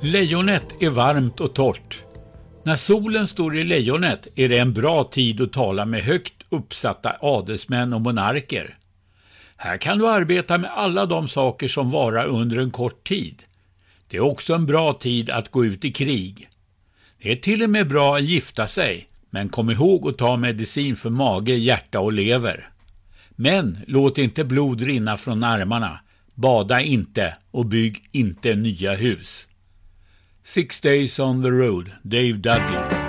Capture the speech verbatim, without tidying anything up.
Lejonet är varmt och torrt. När solen står i lejonet är det en bra tid att tala med högt uppsatta adelsmän och monarker. Här kan du arbeta med alla de saker som varar under en kort tid. Det är också en bra tid att gå ut i krig. Det är till och med bra att gifta sig, men kom ihåg att ta medicin för mage, hjärta och lever. Men låt inte blod rinna från armarna, bada inte och bygg inte nya hus. Six Days on the Road, Dave Dudley.